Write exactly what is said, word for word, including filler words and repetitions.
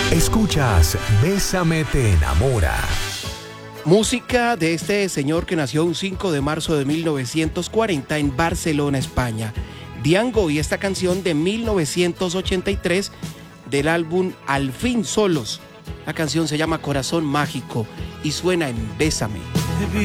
Escuchas Bésame te enamora. Música de este señor que nació un cinco de marzo de mil novecientos cuarenta en Barcelona, España. Diango, y esta canción de mil novecientos ochenta y tres del álbum Al fin solos. La canción se llama Corazón Mágico y suena en Bésame.